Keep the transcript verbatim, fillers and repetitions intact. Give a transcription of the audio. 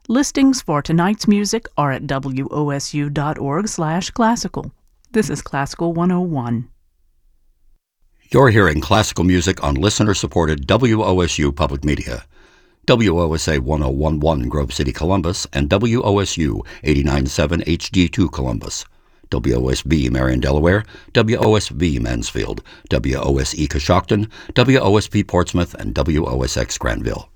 Listings for tonight's music are at W O S U dot org slash classical. This is Classical one oh one. You're hearing classical music on listener-supported W O S U Public Media. W O S A ten eleven Grove City, Columbus, and W O S U eighty-nine point seven H D two Columbus. W O S B Marion, Delaware, W O S V Mansfield, W O S E Coshocton, W O S P Portsmouth, and W O S X Granville.